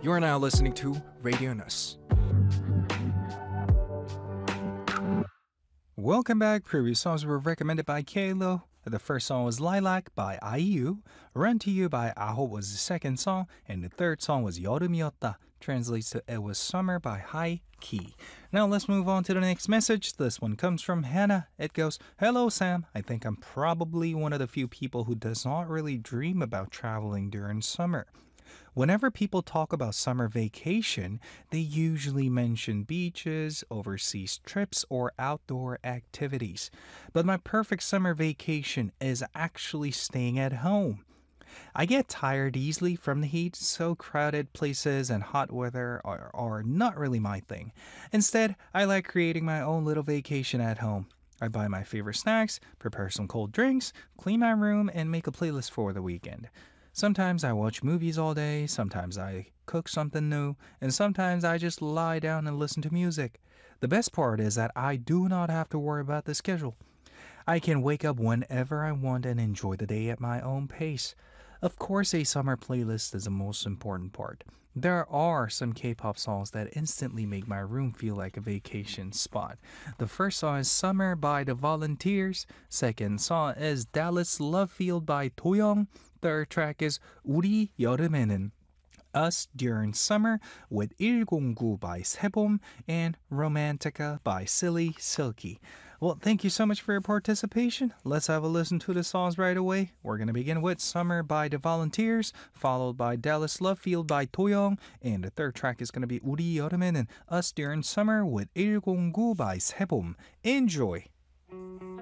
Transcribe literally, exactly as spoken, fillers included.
You're now listening to Radio Nus. Welcome back. Previous songs were recommended by Kaylo. The first song was Lilac by I U. Run to You by Aho was the second song. And the third song was 여름이었다. Translates to It Was Summer by High Key. Now let's move on to the next message. This one comes from Hannah. It goes, Hello Sam. I think I'm probably one of the few people who does not really dream about traveling during summer. Whenever people talk about summer vacation, they usually mention beaches, overseas trips, or outdoor activities. But my perfect summer vacation is actually staying at home. I get tired easily from the heat, so crowded places and hot weather are, are not really my thing. Instead, I like creating my own little vacation at home. I buy my favorite snacks, prepare some cold drinks, clean my room, and make a playlist for the weekend. Sometimes I watch movies all day, sometimes I cook something new, and sometimes I just lie down and listen to music. The best part is that I do not have to worry about the schedule. I can wake up whenever I want and enjoy the day at my own pace. Of course, a summer playlist is the most important part. There are some K-pop songs that instantly make my room feel like a vacation spot. The first song is Summer by The Volunteers. Second song is Dallas Love Field by Toyoung. Third track is 우리 여름에는 Us During Summer with 일공구 by Sebom and Romantica by Silly Silky. Well, thank you so much for your participation. Let's have a listen to the songs right away. We're going to begin with Summer by The Volunteers, followed by Dallas Love Field by Toyoung, and the third track is going to be 우리 여름에는 Us During Summer with 일공구 by Sebom. Enjoy!